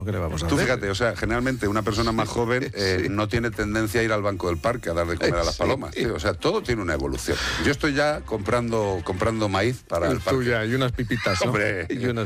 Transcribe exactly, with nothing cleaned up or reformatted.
¿Qué le vamos a Tú hacer? fíjate, o sea, generalmente una persona más joven eh, Sí. no tiene tendencia a ir al banco del parque a dar de comer a las Sí. palomas, tío. O sea, todo tiene una evolución. Yo estoy ya comprando comprando maíz para el Tú parque. ya, y unas pipitas, ¿no? Hombre. Y unas